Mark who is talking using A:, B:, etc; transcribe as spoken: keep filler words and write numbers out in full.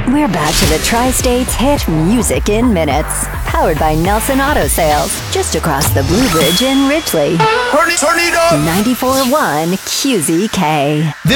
A: We're back to the Tri-States hit Music in Minutes. Powered by Nelson Auto Sales. Just across the Blue Bridge in Ridgely.
B: Turn it, turn it up!
A: ninety-four point one Q Z K.
B: This